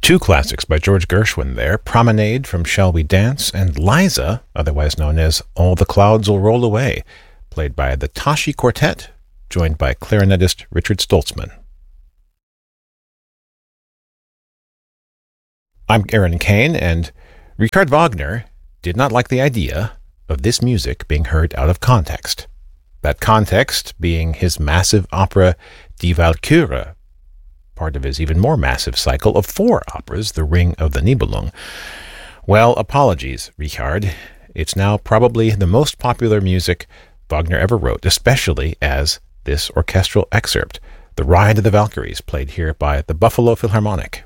Two classics by George Gershwin there, Promenade from Shall We Dance, and Liza, otherwise known as All the Clouds Will Roll Away, played by the Tashi Quartet, joined by clarinetist Richard Stoltzman. I'm Aaron Kane, and Richard Wagner did not like the idea of this music being heard out of context. That context being his massive opera Die Walküre, part of his even more massive cycle of 4 operas, The Ring of the Nibelung. Well, apologies, Richard. It's now probably the most popular music Wagner ever wrote, especially as this orchestral excerpt, The Ride of the Valkyries, played here by the Buffalo Philharmonic.